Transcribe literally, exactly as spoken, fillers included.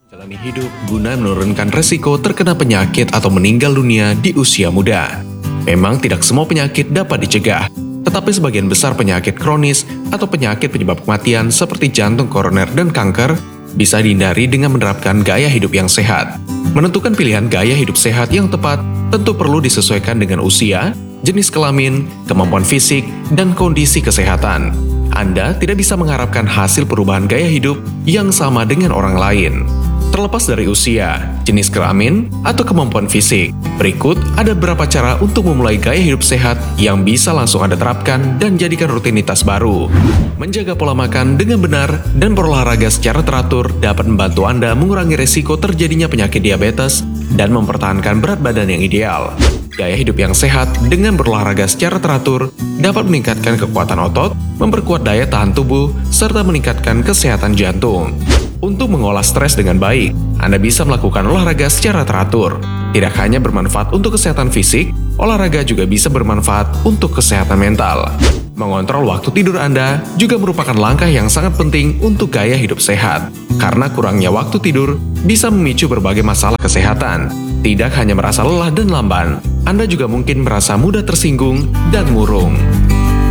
Jalani hidup guna menurunkan resiko terkena penyakit atau meninggal dunia di usia muda. Memang tidak semua penyakit dapat dicegah, tetapi sebagian besar penyakit kronis atau penyakit penyebab kematian seperti jantung koroner dan kanker bisa dihindari dengan menerapkan gaya hidup yang sehat. Menentukan pilihan gaya hidup sehat yang tepat tentu perlu disesuaikan dengan usia, jenis kelamin, kemampuan fisik, dan kondisi kesehatan. Anda tidak bisa mengharapkan hasil perubahan gaya hidup yang sama dengan orang lain. Terlepas dari usia, jenis kelamin, atau kemampuan fisik, berikut ada beberapa cara untuk memulai gaya hidup sehat yang bisa langsung Anda terapkan dan jadikan rutinitas baru. Menjaga pola makan dengan benar dan berolahraga secara teratur dapat membantu Anda mengurangi resiko terjadinya penyakit diabetes dan mempertahankan berat badan yang ideal. Gaya hidup yang sehat dengan berolahraga secara teratur dapat meningkatkan kekuatan otot, memperkuat daya tahan tubuh, serta meningkatkan kesehatan jantung. Untuk mengolah stres dengan baik, Anda bisa melakukan olahraga secara teratur. Tidak hanya bermanfaat untuk kesehatan fisik, olahraga juga bisa bermanfaat untuk kesehatan mental. Mengontrol waktu tidur Anda juga merupakan langkah yang sangat penting untuk gaya hidup sehat. Karena kurangnya waktu tidur bisa memicu berbagai masalah kesehatan. Tidak hanya merasa lelah dan lamban, Anda juga mungkin merasa mudah tersinggung dan murung.